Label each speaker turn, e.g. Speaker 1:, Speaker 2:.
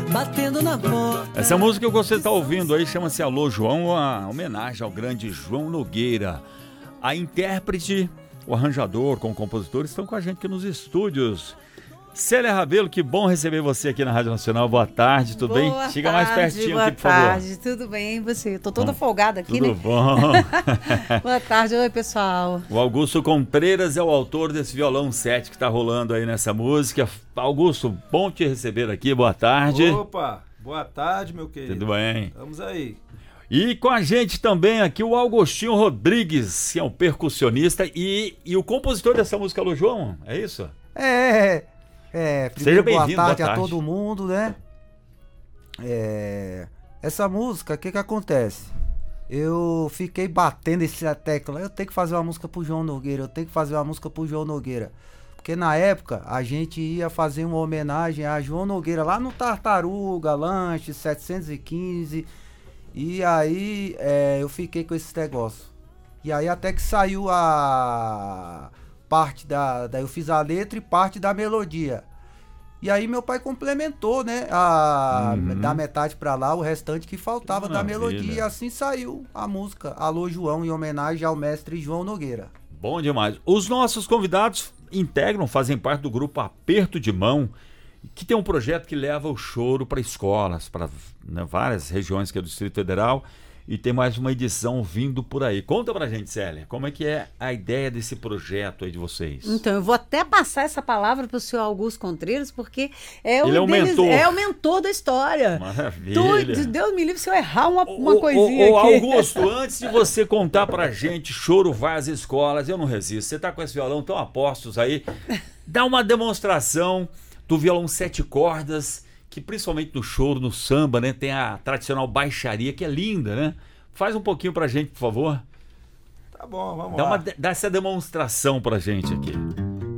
Speaker 1: batendo na porta.
Speaker 2: Essa música que você está ouvindo aí chama-se Alô João, uma homenagem ao grande João Nogueira. A intérprete, o arranjador com o compositor estão com a gente aqui nos estúdios. Célia Rabelo, que bom receber você aqui na Rádio Nacional. Boa tarde, tudo bem? Chega mais pertinho aqui, por favor.
Speaker 3: Boa tarde, tudo bem? E você? Tô toda folgada aqui,
Speaker 2: tudo
Speaker 3: né?
Speaker 2: Bom.
Speaker 3: Boa tarde, oi pessoal.
Speaker 2: O Augusto Contreiras é o autor desse violão 7 que tá rolando aí nessa música. Augusto, bom te receber aqui, boa tarde.
Speaker 4: Opa, boa tarde, meu querido.
Speaker 2: Tudo bem?
Speaker 4: Estamos aí.
Speaker 2: E com a gente também aqui o Augustinho Rodrigues, que é um percussionista e o compositor dessa música, Alô João, é isso?
Speaker 5: Primeiro,
Speaker 2: bem-vindo,
Speaker 5: boa tarde
Speaker 2: boa
Speaker 5: a
Speaker 2: tarde.
Speaker 5: todo mundo, né? Essa música, o que acontece? Eu fiquei batendo essa tecla, eu tenho que fazer uma música pro João Nogueira, porque na época a gente ia fazer uma homenagem a João Nogueira lá no Tartaruga, Lanche 715, e aí eu fiquei com esse negócio. E aí até que saiu a parte daí eu fiz a letra e parte da melodia. E aí meu pai complementou, né? Da metade pra lá, o restante que faltava da melodia. E assim saiu a música Alô João, em homenagem ao mestre João Nogueira.
Speaker 2: Bom demais. Os nossos convidados fazem parte do grupo Aperto de Mão, que tem um projeto que leva o choro para escolas, para várias regiões que é do Distrito Federal. E tem mais uma edição vindo por aí. Conta pra gente, Célia, como é que é a ideia desse projeto aí de vocês?
Speaker 3: Então, eu vou até passar essa palavra pro senhor Augusto Contreiras, porque
Speaker 2: Ele é o mentor.
Speaker 3: É o mentor da história.
Speaker 2: Maravilha.
Speaker 3: Deus me livre se eu errar uma coisinha
Speaker 2: aqui.
Speaker 3: aqui.
Speaker 2: Augusto, antes de você contar pra gente, choro vai às escolas, eu não resisto. Você tá com esse violão tão a postos aí. Dá uma demonstração do violão 7 cordas, que principalmente no choro, no samba, né, tem a tradicional baixaria, que é linda, né? Faz um pouquinho pra gente, por favor.
Speaker 4: Tá bom, vamos lá.
Speaker 2: Dá essa demonstração pra gente aqui.